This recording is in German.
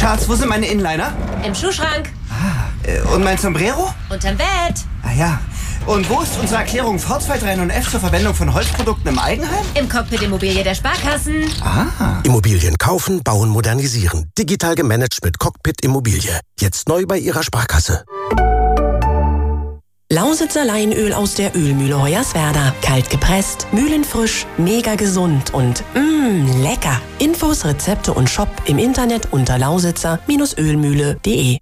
Schatz, wo sind meine Inliner? Im Schuhschrank. Und mein Sombrero? Unterm Bett. Ah ja. Und wo ist unsere Erklärung V239F zur Verwendung von Holzprodukten im Eigenheim? Im Cockpit Immobilie der Sparkassen. Immobilien kaufen, bauen, modernisieren. Digital gemanagt mit Cockpit Immobilie. Jetzt neu bei Ihrer Sparkasse. Lausitzer Leinöl aus der Ölmühle Hoyerswerda. Kalt gepresst, mühlenfrisch, mega gesund und lecker. Infos, Rezepte und Shop im Internet unter lausitzer-ölmühle.de.